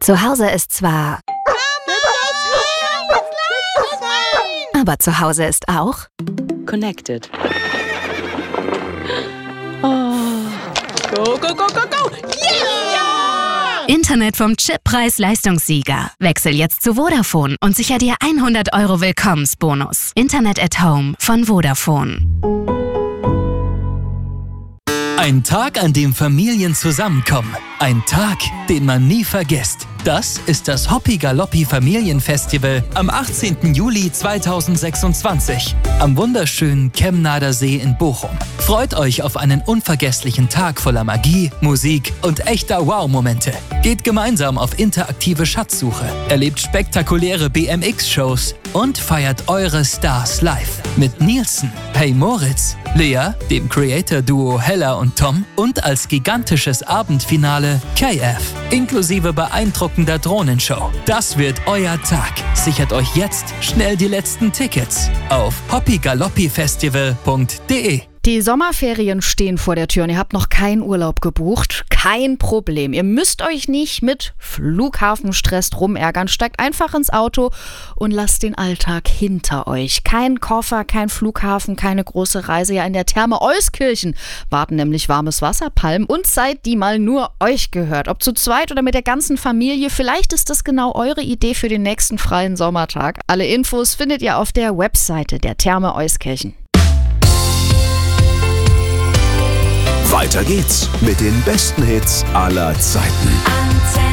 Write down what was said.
Zu Hause ist zwar... Aber zu Hause ist auch... Connected. Oh. Go, go, go, go, go! Yeah! Internet vom Chip Preis-Leistungssieger. Wechsel jetzt zu Vodafone und sicher dir 100 € Willkommensbonus. Internet at Home von Vodafone. Ein Tag, an dem Familien zusammenkommen. Ein Tag, den man nie vergisst. Das ist das Hoppi Galoppi Familienfestival am 18. Juli 2026 am wunderschönen Kemnader See in Bochum. Freut euch auf einen unvergesslichen Tag voller Magie, Musik und echter Wow-Momente. Geht gemeinsam auf interaktive Schatzsuche, erlebt spektakuläre BMX-Shows und feiert eure Stars live. Mit Nielsen, Hey Moritz, Lea, dem Creator-Duo Hella und Tom und als gigantisches Abendfinale KF, inklusive beeindruckender Drohnenshow. Das wird euer Tag. Sichert euch jetzt schnell die letzten Tickets auf hoppigaloppifestival.de. Die Sommerferien stehen vor der Tür und ihr habt noch keinen Urlaub gebucht. Kein Problem. Ihr müsst euch nicht mit Flughafenstress rumärgern. Steigt einfach ins Auto und lasst den Alltag hinter euch. Kein Koffer, kein Flughafen, keine große Reise. Ja, in der Therme Euskirchen warten nämlich warmes Wasser, Palmen und Zeit, die mal nur euch gehört. Ob zu zweit oder mit der ganzen Familie. Vielleicht ist das genau eure Idee für den nächsten freien Sommertag. Alle Infos findet ihr auf der Webseite der Therme Euskirchen. Weiter geht's mit den besten Hits aller Zeiten. Antenne.